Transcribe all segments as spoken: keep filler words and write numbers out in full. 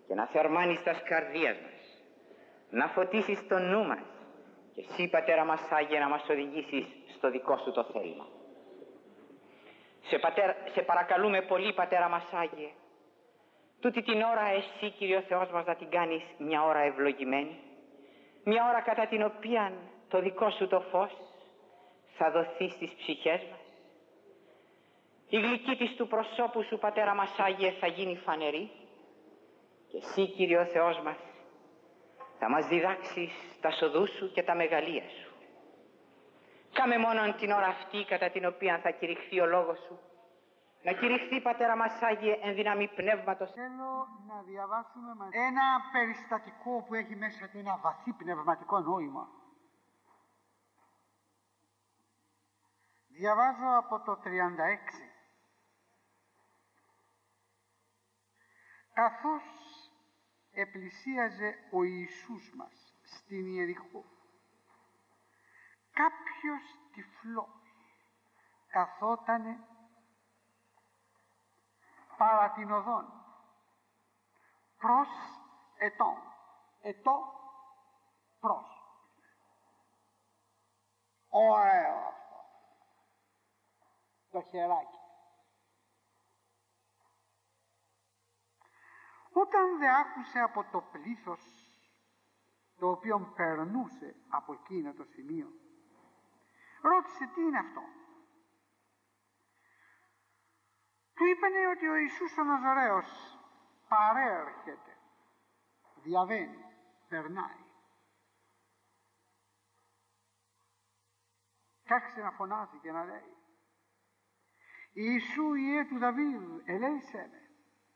και να θερμάνεις τας καρδίας μας, να φωτίσεις το νου μας και εσύ, Πατέρα μας Άγιε, να μας οδηγήσεις στο δικό σου το θέλημα. Σε, πατέρα, σε παρακαλούμε πολύ, Πατέρα μας Άγιε, τούτη την ώρα εσύ, Κύριο Θεός μας, να την κάνεις μια ώρα ευλογημένη, μια ώρα κατά την οποία το δικό σου το φως θα δοθεί στις ψυχές μας. Η γλυκύτης του προσώπου σου, Πατέρα μας Άγιε, θα γίνει φανερή και εσύ, Κύριο Θεός μας, θα μας διδάξεις τα σοδού σου και τα μεγαλεία σου. Κάμε μόνον την ώρα αυτή κατά την οποία θα κηρυχθεί ο λόγος σου, να κηρυχθεί, Πατέρα μας Άγιε, εν δύναμη πνεύματος. Θέλω να διαβάσουμε μαζί ένα περιστατικό που έχει μέσα του ένα βαθύ πνευματικό νόημα. Διαβάζω από το τριάντα έξι. Καθώς επλησίαζε ο Ιησούς μας στην Ιεριχώ, κάποιος τυφλός καθότανε παρά την οδόν προς ετών, ετώ προς. Ωραίο αυτό το χεράκι. Όταν δε άκουσε από το πλήθος το οποίο περνούσε από εκείνο το σημείο, ρώτησε τι είναι αυτό. Του είπανε ότι ο Ιησούς ο Ναζωραίος παρέρχεται, διαβαίνει, περνάει. Κι άρχισε να φωνάζει και να λέει: Ιησού, Υιέ του Δαβίδ, ελέησέ με.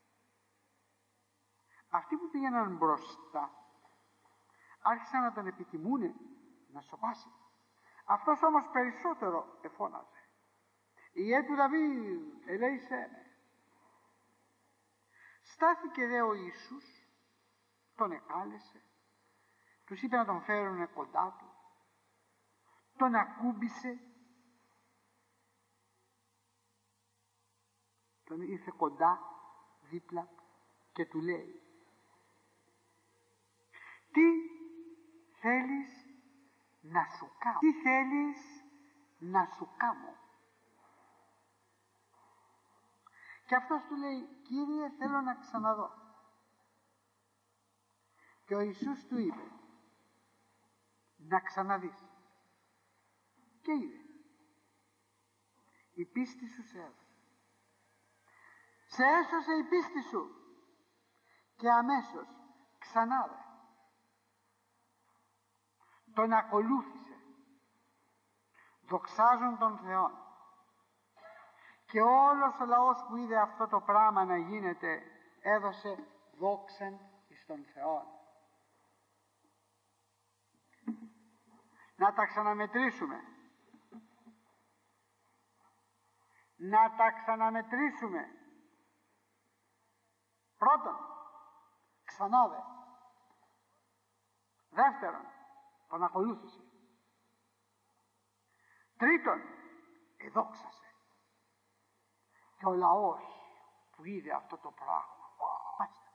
Αυτοί που πήγαιναν μπροστά άρχισαν να τον επιτιμούνε, να σωπάσει. Αυτός όμως περισσότερο εφώναζε: Υιέ του Δαβίδ, ελέησέ με. Στάθηκε δε ο Ιησούς, τον εκάλεσε, τους είπε να τον φέρουνε κοντά του, τον ακούμπησε, τον ήρθε κοντά δίπλα και του λέει: Τι θέλεις να σου κάνω, τι θέλεις να σου κάνω. Και αυτός του λέει: Κύριε, θέλω να ξαναδώ. Και ο Ιησούς του είπε: Να ξαναδείς. Και είδε. Η πίστη σου σε έσωσε. Σε έσωσε η πίστη σου. Και αμέσως ξανάδε. Τον ακολούθησε, δοξάζον τον Θεόν. Και όλος ο λαός που είδε αυτό το πράγμα να γίνεται έδωσε δόξαν εις τον Θεόν. Να τα ξαναμετρήσουμε. Να τα ξαναμετρήσουμε. Πρώτον, ξανάδε. Δεύτερον, τον ακολούθησε. Τρίτον, εδόξασε. Και ο λαός που είδε αυτό το πράγμα, μάλιστα,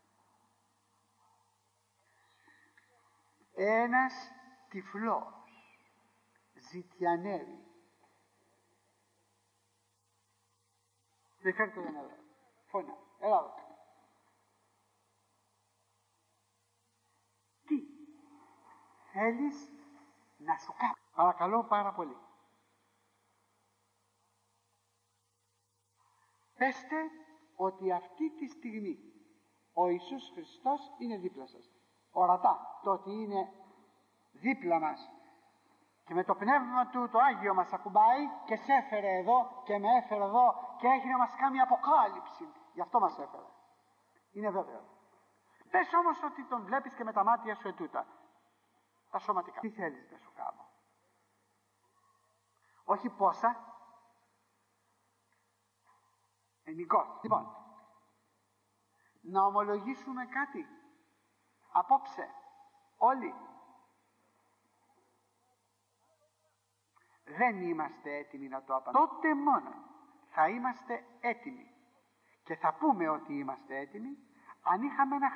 ένας τυφλός ζητιανεύει. Δεν φέρτε τον εδώ. Φωνά. Έλα εδώ. Τι θέλεις να σου κάνω. Παρακαλώ πάρα πολύ. Πέστε ότι αυτή τη στιγμή ο Ιησούς Χριστός είναι δίπλα σας. Ορατά το ότι είναι δίπλα μας και με το πνεύμα του το Άγιο μας ακουμπάει και σε έφερε εδώ και με έφερε εδώ και έχει να μας κάνει αποκάλυψη. Γι' αυτό μας έφερε. Είναι βέβαιο. Πες όμως ότι τον βλέπεις και με τα μάτια σου ετούτα. Τα σωματικά. Τι θέλεις να σου κάνω. Όχι πόσα. Ενικός. Λοιπόν, να ομολογήσουμε κάτι. Απόψε. Όλοι. Δεν είμαστε έτοιμοι να το απαντήσουμε. Τότε μόνο θα είμαστε έτοιμοι. Και θα πούμε ότι είμαστε έτοιμοι αν είχαμε ένα